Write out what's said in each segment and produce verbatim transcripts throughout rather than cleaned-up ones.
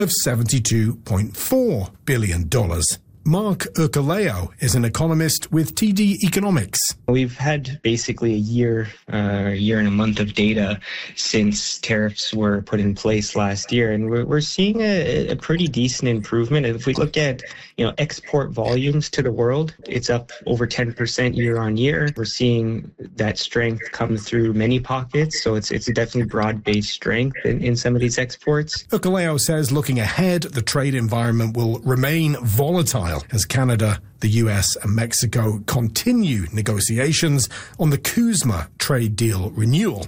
of seventy-two point four billion dollars. Mark Urcoleo is an economist with T D Economics. We've had basically a year, uh, a year and a month of data since tariffs were put in place last year, and we're, we're seeing a, a pretty decent improvement. If we look at, you know, export volumes to the world, it's up over ten percent year on year. We're seeing that strength come through many pockets, so it's it's definitely broad-based strength in, in some of these exports. Urcoleo says looking ahead, the trade environment will remain volatile as Canada, the U S and Mexico continue negotiations on the CUSMA trade deal renewal.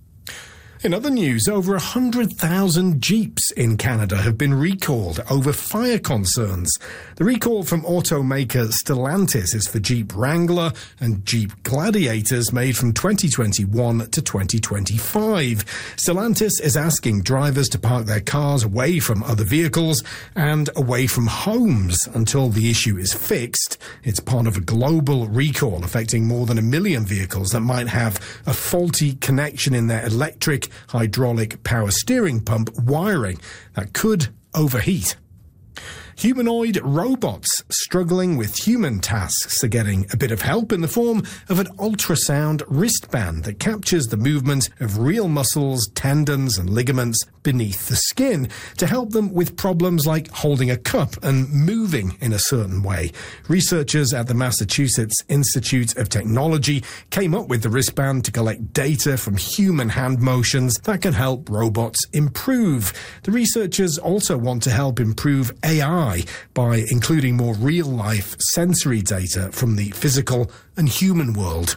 In other news, over one hundred thousand Jeeps in Canada have been recalled over fire concerns. The recall from automaker Stellantis is for Jeep Wrangler and Jeep Gladiators made from twenty twenty-one to twenty twenty-five. Stellantis is asking drivers to park their cars away from other vehicles and away from homes until the issue is fixed. It's part of a global recall affecting more than a million vehicles that might have a faulty connection in their electric hydraulic power steering pump wiring that could overheat. Humanoid robots struggling with human tasks are getting a bit of help in the form of an ultrasound wristband that captures the movement of real muscles, tendons and ligaments beneath the skin to help them with problems like holding a cup and moving in a certain way. Researchers at the Massachusetts Institute of Technology came up with the wristband to collect data from human hand motions that can help robots improve. The researchers also want to help improve A I by including more real-life sensory data from the physical and human world.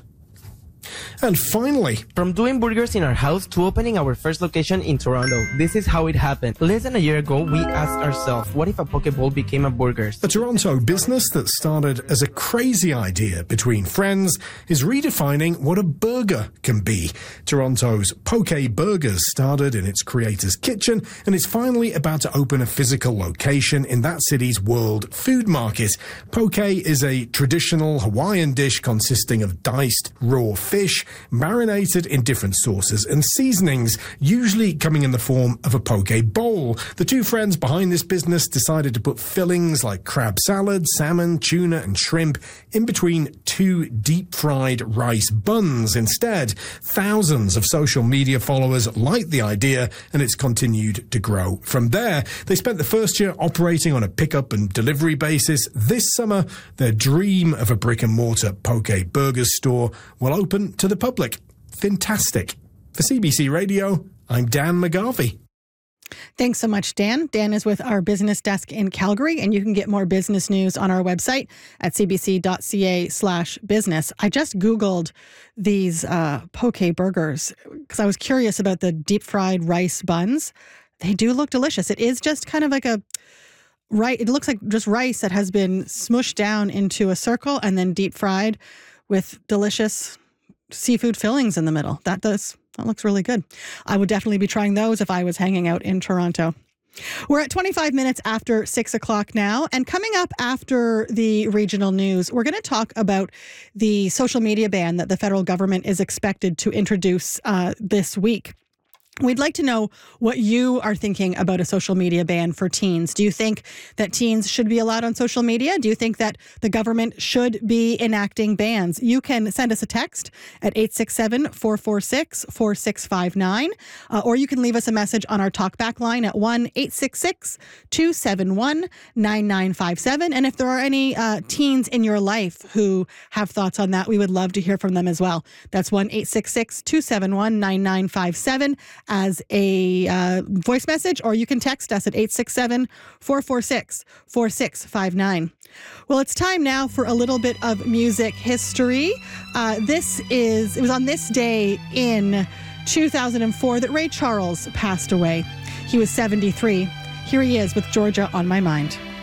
And finally, from doing burgers in our house to opening our first location in Toronto, this is how it happened. Less than a year ago, we asked ourselves, what if a poke bowl became a burgers? A Toronto business that started as a crazy idea between friends is redefining what a burger can be. Toronto's Poke Burgers started in its creator's kitchen and is finally about to open a physical location in that city's World Food Market. Poke is a traditional Hawaiian dish consisting of diced raw fish marinated in different sauces and seasonings, usually coming in the form of a poke bowl. The two friends behind this business decided to put fillings like crab salad, salmon, tuna and shrimp in between two deep-fried rice buns instead. Thousands of social media followers liked the idea and it's continued to grow from there. They spent the first year operating on a pickup and delivery basis. This summer, their dream of a brick-and-mortar Poke Burgers store will open to the public. Fantastic. For C B C Radio, I'm Dan McGarvey. Thanks so much, Dan. Dan is with our business desk in Calgary, and you can get more business news on our website at cbc.ca slash business. I just Googled these uh, Poke Burgers because I was curious about the deep-fried rice buns. They do look delicious. It is just kind of like a right. It looks like just rice that has been smushed down into a circle and then deep-fried with delicious seafood fillings in the middle. That does, that looks really good. I would definitely be trying those if I was hanging out in Toronto. We're at twenty-five minutes after six o'clock now, and coming up after the regional news, we're going to talk about the social media ban that the federal government is expected to introduce uh, this week. We'd like to know what you are thinking about a social media ban for teens. Do you think that teens should be allowed on social media? Do you think that the government should be enacting bans? You can send us a text at eight six seven, four four six, four six five nine, uh, or you can leave us a message on our talkback line at one eight six six, two seven one, nine nine five seven. And if there are any uh, teens in your life who have thoughts on that, we would love to hear from them as well. That's one eight six six, two seven one, nine nine five seven. As a uh, voice message, or you can text us at eight six seven, four four six, four six five nine. Well, it's time now for a little bit of music history. Uh, this is, it was on this day in two thousand four that Ray Charles passed away. He was seventy-three. Here he is with Georgia on My Mind.